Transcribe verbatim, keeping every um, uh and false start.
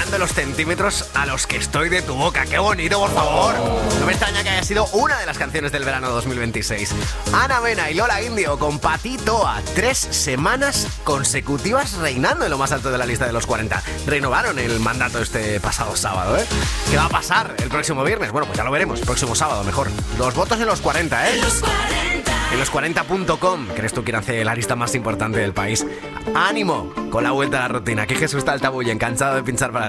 mirando los centímetros a los que estoy de tu boca. ¡Qué bonito, por favor! No me extraña que haya sido una de las canciones del verano dos mil veintiséis. Ana Mena y Lola Índigo con Patitoa. Tres semanas consecutivas reinando en lo más alto de la lista de los cuarenta. Renovaron el mandato este pasado sábado, ¿eh? ¿Qué va a pasar el próximo viernes? Bueno, pues ya lo veremos. Próximo sábado, mejor. Los votos en los cuarenta, ¿eh? En los cuarenta. En los cuarenta punto com. ¿Crees tú quién hace la lista más importante del país? ¡Ánimo! Con la vuelta a la rutina. Que Jesús está al tabú y cansado de pinchar para